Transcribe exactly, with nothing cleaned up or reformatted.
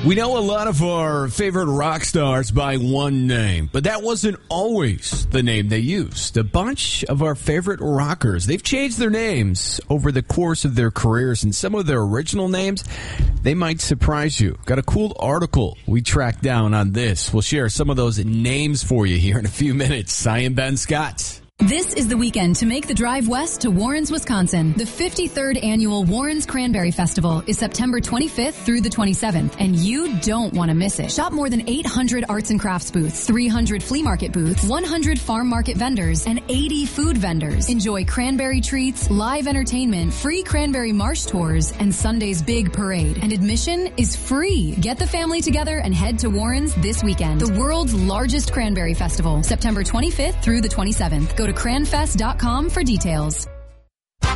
We know a lot of our favorite rock stars by one name, but that wasn't always the name they used. A bunch of our favorite rockers, they've changed their names over the course of their careers, and some of their original names, they might surprise you. Got a cool article we tracked down on this. We'll share some of those names for you here in a few minutes. I am Ben Scott. This is the weekend to make the drive west to Warrens, Wisconsin. The fifty-third annual Warrens Cranberry Festival is September twenty-fifth through the twenty-seventh, and you don't want to miss it. Shop more than eight hundred arts and crafts booths, three hundred flea market booths, one hundred farm market vendors, and eighty food vendors. Enjoy cranberry treats, live entertainment, free cranberry marsh tours, and Sunday's big parade. And admission is free. Get the family together and head to Warrens this weekend. The world's largest cranberry festival, September twenty-fifth through the twenty-seventh. Go to cranfest dot com for details.